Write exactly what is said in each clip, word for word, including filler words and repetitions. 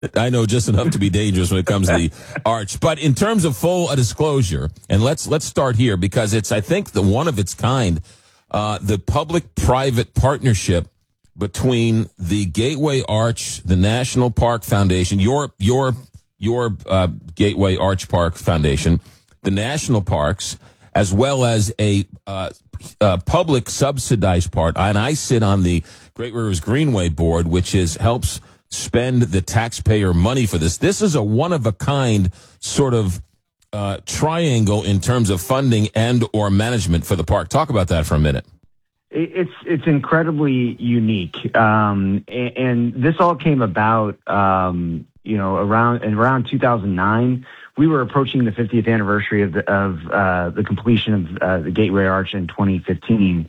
I know just enough to be dangerous when it comes to the arch. But in terms of full uh, disclosure, and let's let's start here because it's, I think, the one of its kind, uh, the public-private partnership between the Gateway Arch, the National Park Foundation, your your your uh, Gateway Arch Park Foundation, the national parks, as well as a uh, uh, public subsidized part. And I sit on the Great Rivers Greenway Board, which is helps spend the taxpayer money for this. This is a one-of-a-kind sort of uh, triangle in terms of funding and or management for the park. Talk about that for a minute. It's it's incredibly unique, um, and, and this all came about, um, you know, around in around two thousand nine. We were approaching the fiftieth anniversary of the, of uh, the completion of uh, the Gateway Arch in twenty fifteen,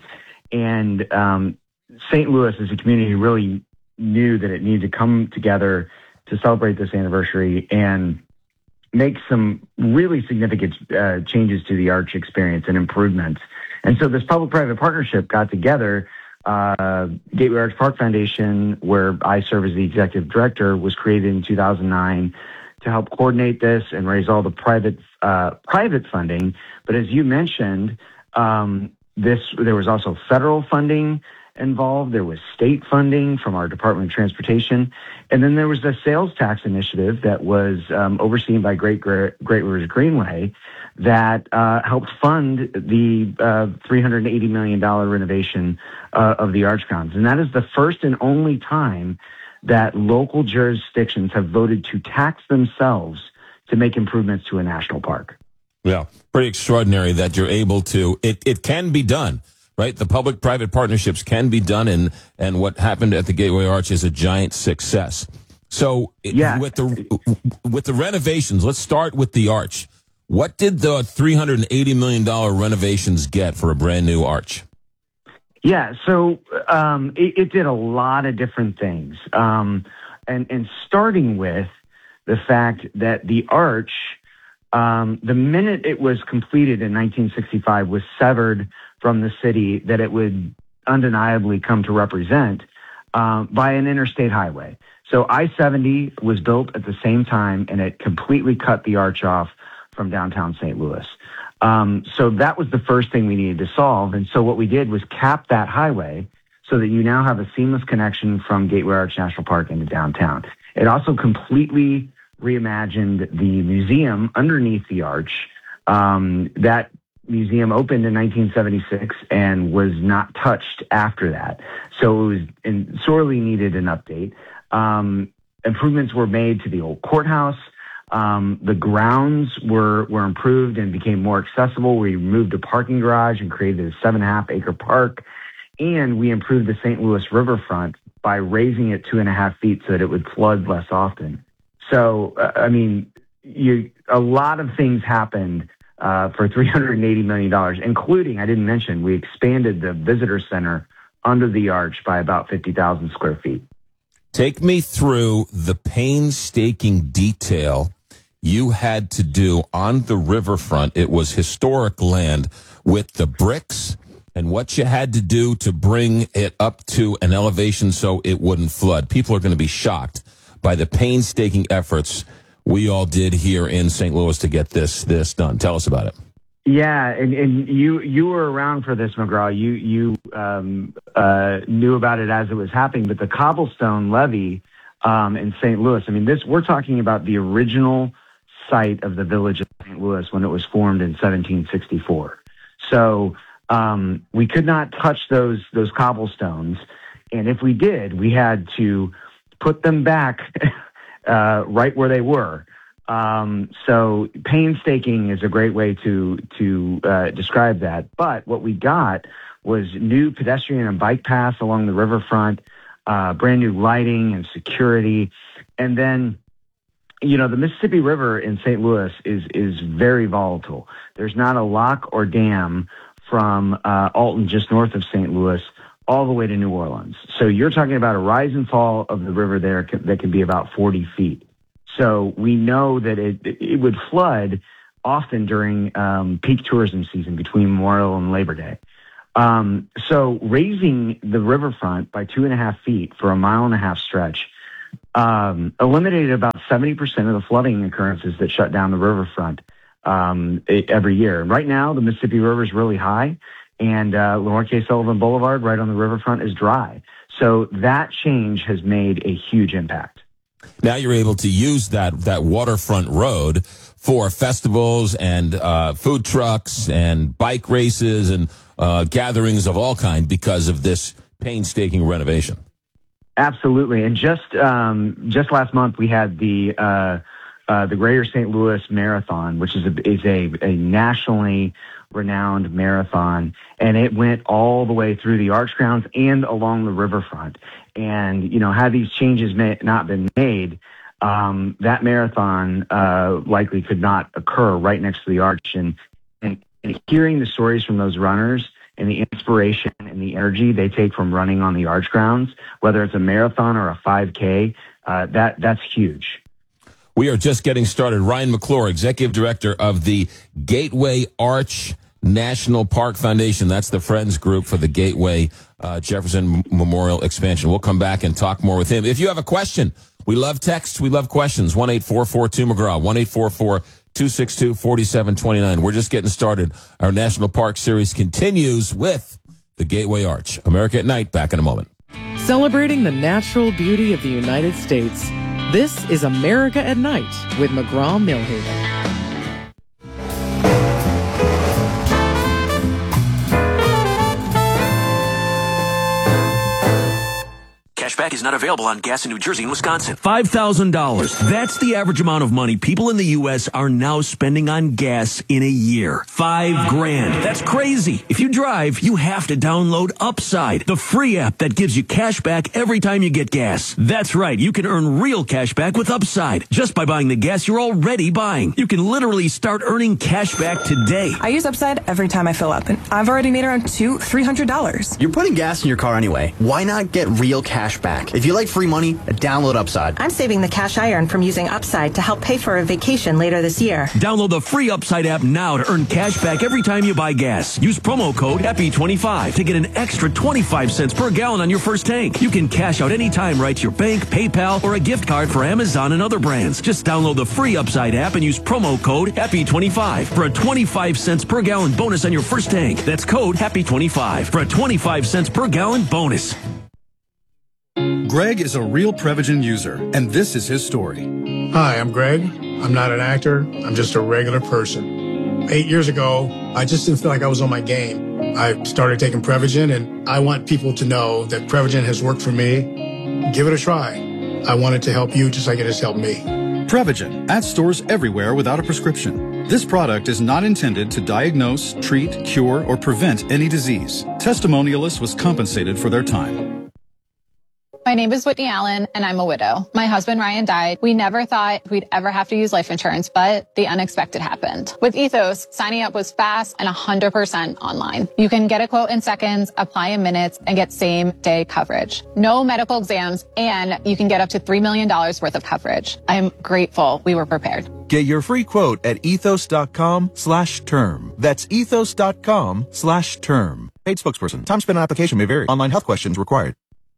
and um, Saint Louis as a community really knew that it needed to come together to celebrate this anniversary and make some really significant uh, changes to the arch experience and improvements. And so this public-private partnership got together. Uh, Gateway Arch Park Foundation, where I serve as the executive director, was created in two thousand nine to help coordinate this and raise all the private uh, private funding. But as you mentioned, um, this there was also federal funding involved. There was state funding from our Department of Transportation. And then there was the sales tax initiative that was um, overseen by Great, Great Rivers Greenway that uh, helped fund the uh, three hundred eighty million dollars renovation uh, of the arch grounds. And that is the first and only time that local jurisdictions have voted to tax themselves to make improvements to a national park. Yeah, pretty extraordinary that you're able to, it, it can be done. Right, the public-private partnerships can be done, and and what happened at the Gateway Arch is a giant success. So, yeah. with the with the renovations, let's start with the arch. What did the three hundred eighty million dollars renovations get for a brand new arch? Yeah, so um, it, it did a lot of different things, um, and and starting with the fact that the arch, um, the minute it was completed in nineteen sixty-five, was severed from the city that it would undeniably come to represent um, by an interstate highway. So I seventy was built at the same time, and it completely cut the arch off from downtown Saint Louis. Um, so that was the first thing we needed to solve. And so what we did was cap that highway so that you now have a seamless connection from Gateway Arch National Park into downtown. It also completely reimagined the museum underneath the arch. Um, that museum opened in nineteen seventy-six and was not touched after that. So it was in, sorely needed an update. Um, improvements were made to the old courthouse. Um, the grounds were, were improved and became more accessible. We removed a parking garage and created a seven and a half acre park. And we improved the Saint Louis riverfront by raising it two and a half feet so that it would flood less often. So, uh, I mean, you, a lot of things happened Uh, for three hundred eighty million dollars, including, I didn't mention, we expanded the visitor center under the arch by about fifty thousand square feet. Take me through the painstaking detail you had to do on the riverfront. It was historic land with the bricks and what you had to do to bring it up to an elevation so it wouldn't flood. People are going to be shocked by the painstaking efforts we all did here in Saint Louis to get this this done. Tell us about it. Yeah, and, and you you were around for this, McGraw. You you um, uh, knew about it as it was happening. But the cobblestone levee um, in Saint Louis. I mean, this we're talking about the original site of the village of Saint Louis when it was formed in seventeen sixty-four. So um, we could not touch those those cobblestones, and if we did, we had to put them back. Uh, right where they were. Um, so painstaking is a great way to to uh, describe that. But what we got was new pedestrian and bike paths along the riverfront, uh, brand new lighting and security. And then, you know, the Mississippi River in Saint Louis is is very volatile. There's not a lock or dam from uh, Alton, just north of Saint Louis, all the way to New Orleans. So you're talking about a rise and fall of the river there that can be about forty feet. So we know that it it would flood often during um, peak tourism season between Memorial and Labor Day. Um, so raising the riverfront by two and a half feet for a mile and a half stretch um, eliminated about seventy percent of the flooding occurrences that shut down the riverfront um, it, every year. And right now, the Mississippi River is really high, and uh, Lenoir K. Sullivan Boulevard right on the riverfront is dry. So that change has made a huge impact. Now you're able to use that, that waterfront road for festivals and uh, food trucks and bike races and uh, gatherings of all kind because of this painstaking renovation. Absolutely. And just um, just last month, we had the uh, uh, the Greater Saint Louis Marathon, which is a, is a, a nationally renowned marathon, and it went all the way through the Arch grounds and along the riverfront. And, you know, had these changes may, not been made, um, that marathon uh, likely could not occur right next to the Arch. And, and, and hearing the stories from those runners and the inspiration and the energy they take from running on the Arch grounds, whether it's a marathon or a five K, uh, that that's huge. We are just getting started. Ryan McClure, Executive Director of the Gateway Arch National Park Foundation. That's the Friends Group for the Gateway uh, Jefferson Memorial Expansion. We'll come back and talk more with him. If you have a question, we love texts, we love questions. one eight four four two McGraw, one eight four four two six two four seven two nine. We're just getting started. Our National Park Series continues with the Gateway Arch. America at Night, back in a moment. Celebrating the natural beauty of the United States, this is America at Night with McGraw-Milhaven. Cashback is not available on gas in New Jersey and Wisconsin. five thousand dollars. That's the average amount of money people in the U S are now spending on gas in a year. Five grand. That's crazy. If you drive, you have to download Upside, the free app that gives you cash back every time you get gas. That's right. You can earn real cash back with Upside just by buying the gas you're already buying. You can literally start earning cash back today. I use Upside every time I fill up, and I've already made around two, three hundred dollars. You're putting gas in your car anyway. Why not get real cash back? If you like free money, download Upside. I'm saving the cash I earn from using Upside to help pay for a vacation later this year. Download the free Upside app now to earn cash back every time you buy gas. Use promo code E P I twenty-five to get an extra twenty-five cents per gallon on your first tank. You can cash out anytime right to your bank, PayPal, or a gift card for Amazon and other brands. Just download the free Upside app and use promo code E P I twenty-five for a twenty-five cents per gallon bonus on your first tank. That's code E P I twenty-five for a twenty-five cents per gallon bonus. Greg is a real Prevagen user, and this is his story. Hi, I'm Greg. I'm not an actor. I'm just a regular person. Eight years ago, I just didn't feel like I was on my game. I started taking Prevagen, and I want people to know that Prevagen has worked for me. Give it a try. I want it to help you just like it has helped me. Prevagen, at stores everywhere without a prescription. This product is not intended to diagnose, treat, cure, or prevent any disease. Testimonialists was compensated for their time. My name is Whitney Allen, and I'm a widow. My husband, Ryan, died. We never thought we'd ever have to use life insurance, but the unexpected happened. With Ethos, signing up was fast and one hundred percent online. You can get a quote in seconds, apply in minutes, and get same-day coverage. No medical exams, and you can get up to three million dollars worth of coverage. I am grateful we were prepared. Get your free quote at ethos.com slash term. That's ethos.com slash term. Paid spokesperson. Time spent on application may vary. Online health questions required.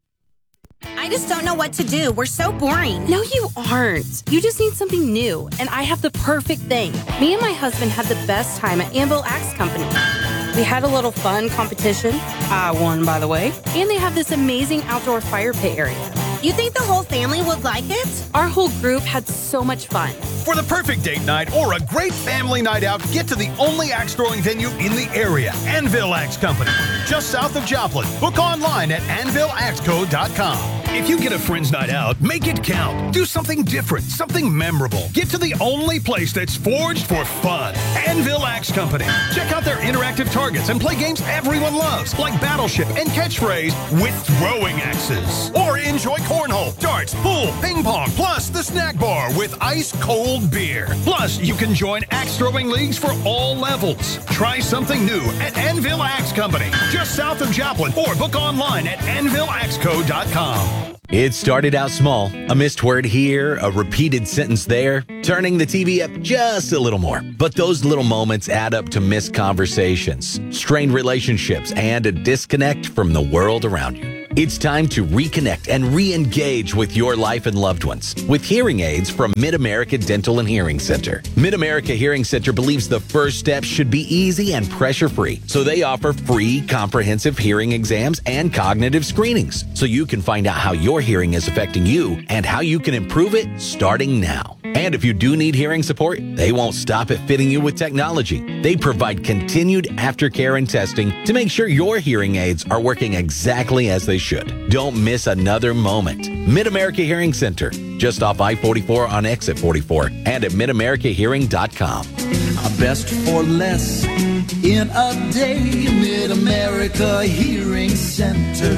I just don't know what to do. We're so boring. No, you aren't. You just need something new, and I have the perfect thing. Me and my husband had the best time at Anvil Axe Company. We had a little fun competition. I won, by the way. And they have this amazing outdoor fire pit area. You think the whole family would like it? Our whole group had so much fun. For the perfect date night or a great family night out, get to the only axe throwing venue in the area, Anvil Axe Company, just south of Joplin. Book online at anvil axe co dot com. If you get a friend's night out, make it count. Do something different, something memorable. Get to the only place that's forged for fun, Anvil Axe Company. Check out their interactive targets and play games everyone loves, like Battleship and Catchphrase with throwing axes. Or enjoy cornhole, darts, pool, ping pong, plus the snack bar with ice cold beer. Plus, you can join axe throwing leagues for all levels. Try something new at Anvil Axe Company, just south of Joplin, or book online at anvil axe co dot com. It started out small, a missed word here, a repeated sentence there, turning the T V up just a little more. But those little moments add up to missed conversations, strained relationships, and a disconnect from the world around you. It's time to reconnect and re-engage with your life and loved ones with hearing aids from Mid-America Dental and Hearing Center. Mid-America Hearing Center believes the first step should be easy and pressure-free, so they offer free, comprehensive hearing exams and cognitive screenings, so you can find out how your hearing is affecting you and how you can improve it starting now. And if you do need hearing support, they won't stop at fitting you with technology. They provide continued aftercare and testing to make sure your hearing aids are working exactly as they should. Don't miss another moment. Mid-America Hearing Center, just off I forty-four on exit forty-four and at mid america hearing dot com. Best for less in a day. Mid-America Hearing Center.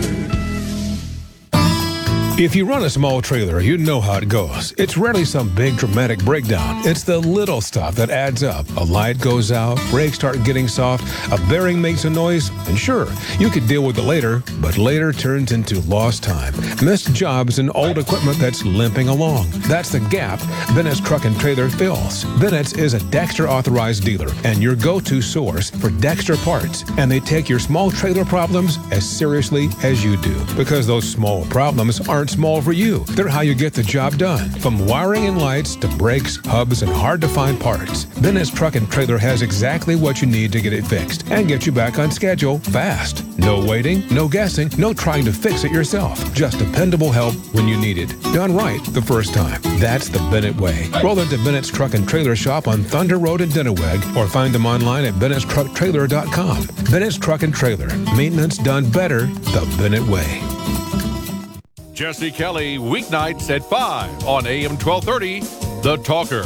If you run a small trailer, you know how it goes. It's rarely some big dramatic breakdown. It's the little stuff that adds up. A light goes out, brakes start getting soft, a bearing makes a noise, and sure, you could deal with it later, but later turns into lost time, missed jobs, and old equipment that's limping along. That's the gap Bennett's Truck and Trailer fills. Bennett's is a Dexter authorized dealer and your go-to source for Dexter parts, and they take your small trailer problems as seriously as you do, because those small problems aren't small for you. They're how you get the job done. From wiring and lights to brakes, hubs, and hard-to-find parts, Bennett's Truck and Trailer has exactly what you need to get it fixed and get you back on schedule fast. No waiting, no guessing, no trying to fix it yourself. Just dependable help when you need it. Done right the first time. That's the Bennett way. Roll into Bennett's Truck and Trailer shop on Thunder Road in Denneweg or find them online at bennett's truck trailer dot com. Bennett's Truck and Trailer. Maintenance done better the Bennett way. Jesse Kelly, weeknights at five on A M twelve thirty, The Talker.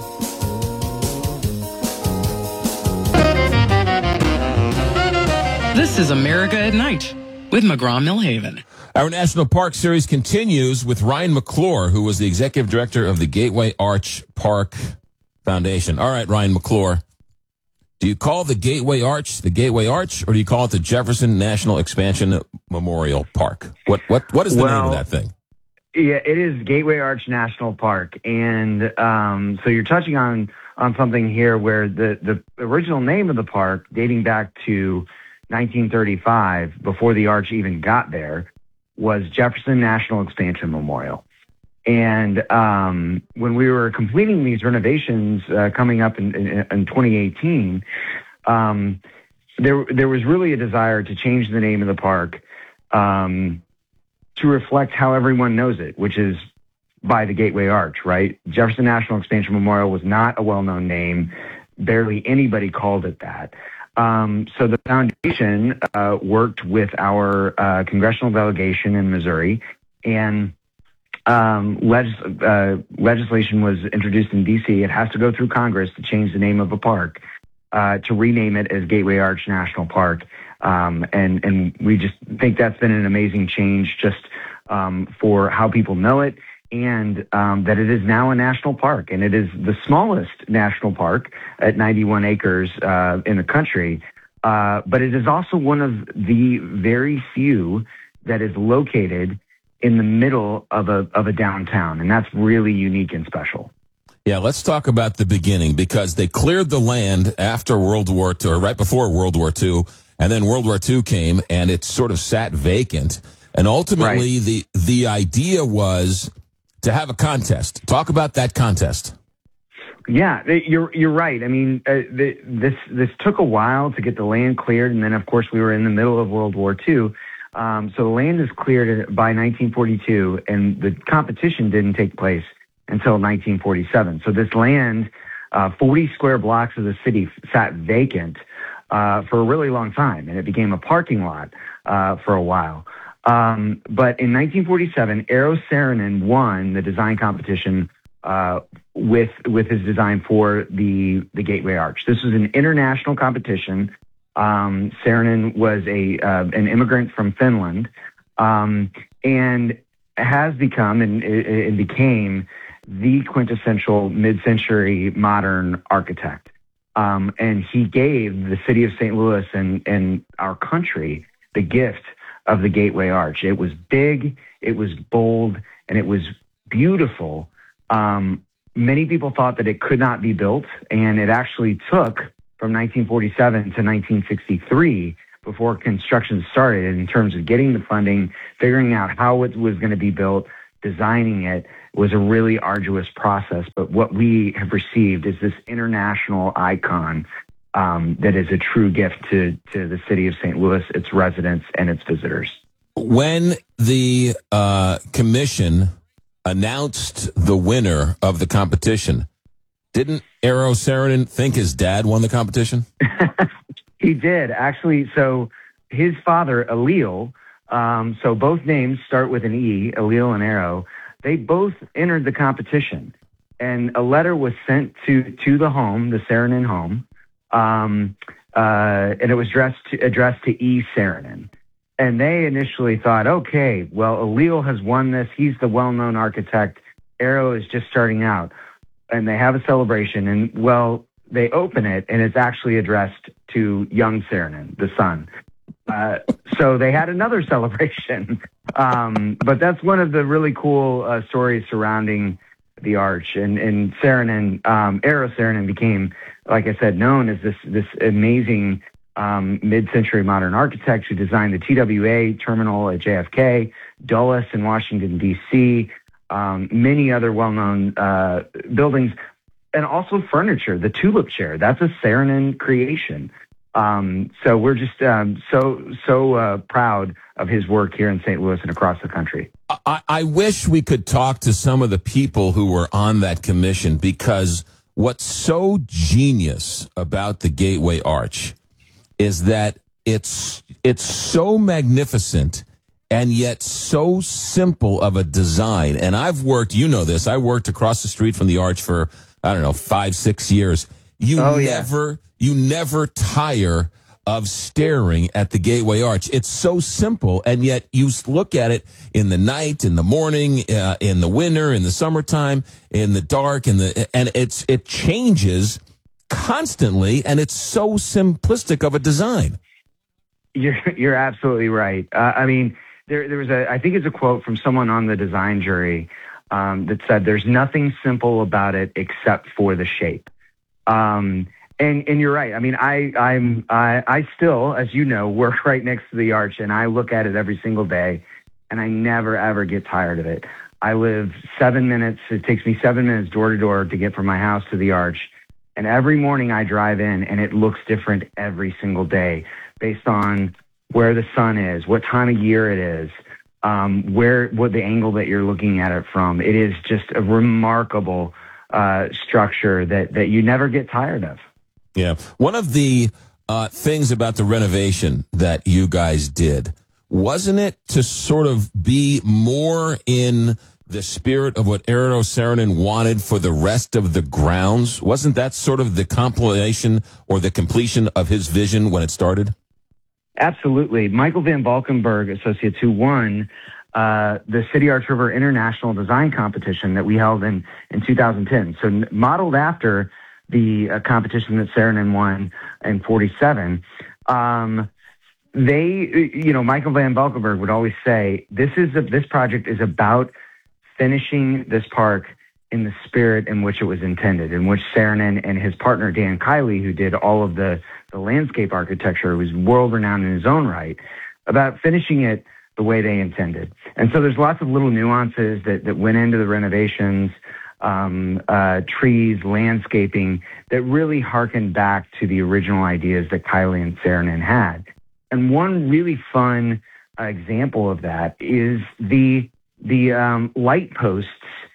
This is America at Night with McGraw-Millhaven. Our National Park Series continues with Ryan McClure, who was the executive director of the Gateway Arch Park Foundation. All right, Ryan McClure. Do you call the Gateway Arch the Gateway Arch, or do you call it the Jefferson National Expansion Memorial Park? What what what is the well, name of that thing? Yeah, it is Gateway Arch National Park, and um, so you're touching on on something here where the the original name of the park, dating back to nineteen thirty-five, before the arch even got there, was Jefferson National Expansion Memorial. And um, when we were completing these renovations uh, coming up in, in, in twenty eighteen, um, there there was really a desire to change the name of the park um, to reflect how everyone knows it, which is by the Gateway Arch, right? Jefferson National Expansion Memorial was not a well-known name. Barely anybody called it that. Um, so the foundation uh, worked with our uh, congressional delegation in Missouri, and Um, legis- uh, legislation was introduced in D C. It has to go through Congress to change the name of a park, uh, to rename it as Gateway Arch National Park. Um, and, and we just think that's been an amazing change just um, for how people know it, and um, that it is now a national park. And it is the smallest national park at ninety-one acres uh, in the country. Uh, but it is also one of the very few that is located in the middle of a of a downtown, and that's really unique and special. Yeah, let's talk about the beginning, because they cleared the land after World War Two, or right before World War Two, and then World War Two came, and it sort of sat vacant. And ultimately, right. the the idea was to have a contest. Talk about that contest. Yeah, you're you're right. I mean, uh, the, this this took a while to get the land cleared, and then of course we were in the middle of World War Two. Um, so the land is cleared by nineteen forty-two, and the competition didn't take place until nineteen forty-seven. So this land, uh, forty square blocks of the city, sat vacant uh, for a really long time, and it became a parking lot uh, for a while. Um, but in nineteen forty-seven, Eero Saarinen won the design competition uh, with with his design for the the Gateway Arch. This was an international competition. Um, Saarinen was a uh, an immigrant from Finland, um, and has become and it, it became the quintessential mid-century modern architect. Um, and he gave the city of Saint Louis and, and our country the gift of the Gateway Arch. It was big, it was bold, and it was beautiful. Um, many people thought that it could not be built, and it actually took from nineteen forty-seven to nineteen sixty-three before construction started in terms of getting the funding, figuring out how it was going to be built, designing it was a really arduous process. But what we have received is this international icon um, that is a true gift to, to the city of Saint Louis, its residents, and its visitors. When the uh, commission announced the winner of the competition, didn't Eero Saarinen think his dad won the competition? He did, actually. So his father, Eliel, um, so both names start with an E, Eliel and Eero. They both entered the competition. And a letter was sent to, to the home, the Saarinen home, um, uh, and it was addressed to, addressed to E. Saarinen. And they initially thought, okay, well, Eliel has won this. He's the well-known architect. Eero is just starting out. And they have a celebration. And, well, they open it, and it's actually addressed to young Saarinen, the son. Uh, so they had another celebration. Um, but that's one of the really cool uh, stories surrounding the arch. And, and Saarinen, um, Eero Saarinen became, like I said, known as this, this amazing Um, mid-century modern architect who designed the T W A terminal at J F K, Dulles in Washington, D C, um, many other well-known uh, buildings, and also furniture. The tulip chair, that's a Saarinen creation. Um, so we're just um, so so uh, proud of his work here in Saint Louis and across the country. I, I wish we could talk to some of the people who were on that commission, because what's so genius about the Gateway Arch is that it's it's so magnificent and yet so simple of a design. And I've worked, you know this, I worked across the street from the arch for, I don't know, five, six years. You oh, yeah. never, you never tire of staring at the Gateway Arch. It's so simple, and yet you look at it in the night, in the morning, uh, in the winter, in the summertime, in the dark, in the and it's it changes constantly, and it's so simplistic of a design. You're you're absolutely right. Uh, I mean, there there was a I think it's a quote from someone on the design jury um, that said, "There's nothing simple about it except for the shape." Um, and and you're right. I mean, I I'm I, I still, as you know, work right next to the arch, and I look at it every single day, and I never ever get tired of it. I live seven minutes. It takes me seven minutes door to door to get from my house to the arch. And every morning I drive in, and it looks different every single day based on where the sun is, what time of year it is, um, where what the angle that you're looking at it from. It is just a remarkable uh, structure that, that you never get tired of. Yeah. One of the uh, things about the renovation that you guys did, wasn't it to sort of be more in the spirit of what Eero Saarinen wanted for the rest of the grounds? Wasn't that sort of the compilation or the completion of his vision when it started? Absolutely. Michael Van Valkenburg Associates, who won uh, the City Arch River International Design Competition that we held in, in two thousand ten. So n- modeled after the uh, competition that Saarinen won in forty-seven. Um, they, you know, Michael Van Valkenburg would always say, this is a, this project is about finishing this park in the spirit in which it was intended, in which Saarinen and his partner Dan Kiley, who did all of the, the landscape architecture, was world-renowned in his own right, about finishing it the way they intended. And so there's lots of little nuances that, that went into the renovations, um, uh, trees, landscaping, that really harkened back to the original ideas that Kiley and Saarinen had. And one really fun uh, example of that is the the um, light posts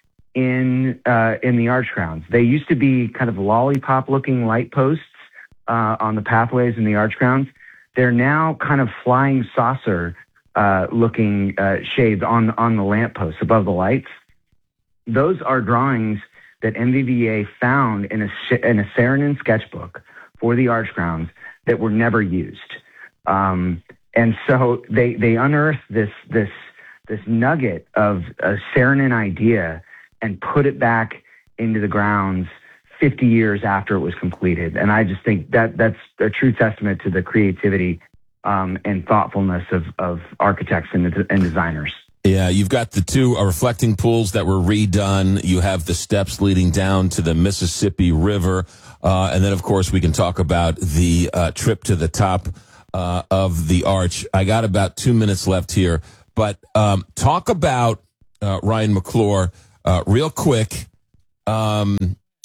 in uh, in the arch grounds. They used to be kind of lollipop-looking light posts uh, on the pathways in the arch grounds. They're now kind of flying saucer-looking uh, uh, shades on on the lampposts above the lights. Those are drawings that M V V A found in a in a Saarinen sketchbook for the arch grounds that were never used, um, and so they they unearthed this this. this nugget of a Saarinen idea and put it back into the grounds fifty years after it was completed. And I just think that that's a true testament to the creativity um, and thoughtfulness of, of architects and, and designers. Yeah, you've got the two uh, reflecting pools that were redone. You have the steps leading down to the Mississippi River. Uh, and then, of course, we can talk about the uh, trip to the top uh, of the arch. I got about two minutes left here, but um, talk about uh, Ryan McClure uh, real quick. Um,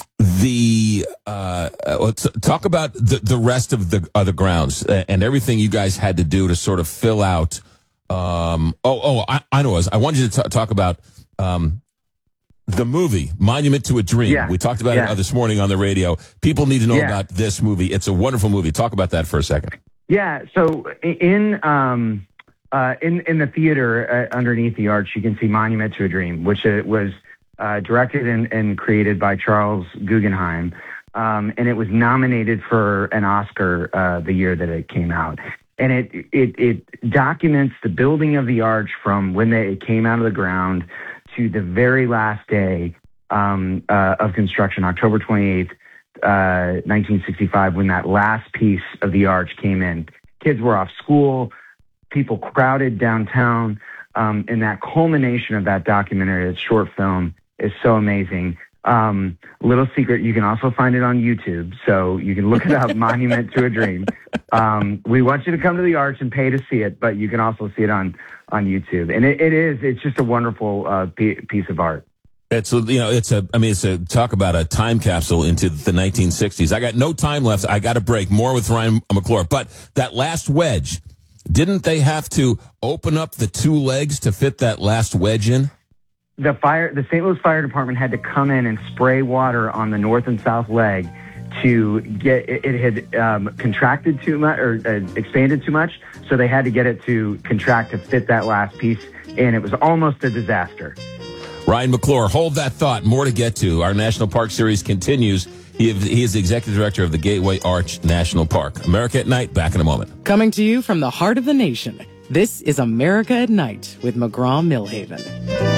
the uh, let's talk about the, the rest of the other grounds and everything you guys had to do to sort of fill out. Um, oh, oh, I, I know. I wanted you to t- talk about um, the movie Monument to a Dream. Yeah. We talked about yeah. it this morning on the radio. People need to know yeah. about this movie. It's a wonderful movie. Talk about that for a second. Yeah. So in um, uh, in in the theater uh, underneath the arch, you can see Monument to a Dream, which uh, was uh, directed and, and created by Charles Guggenheim, um, and it was nominated for an Oscar uh, the year that it came out. And it, it it documents the building of the arch from when they, it came out of the ground to the very last day um, uh, of construction, October twenty-eighth, uh, nineteen sixty-five, when that last piece of the arch came in. Kids were off school, people crowded downtown, um, and that culmination of that documentary, that short film, is so amazing. Um, little secret, you can also find it on YouTube, so you can look it up, Monument to a Dream. Um, we want you to come to the arch and pay to see it, but you can also see it on, on YouTube. And it, it is, it's just a wonderful uh, p- piece of art. It's a, you know, it's a, I mean, it's a talk about a time capsule into the nineteen sixties. I got no time left. I got to break more with Ryan McClure, but that last wedge, didn't they have to open up the two legs to fit that last wedge in? The fire, the Saint Louis Fire Department had to come in and spray water on the north and south leg to get it, it had um, contracted too much or uh, expanded too much, so they had to get it to contract to fit that last piece, and it was almost a disaster. Ryan McClure, hold that thought. More to get to. Our National Park Series continues. He is, he is the executive director of the Gateway Arch National Park. America at Night, back in a moment. Coming to you from the heart of the nation, this is America at Night with McGraw Millhaven.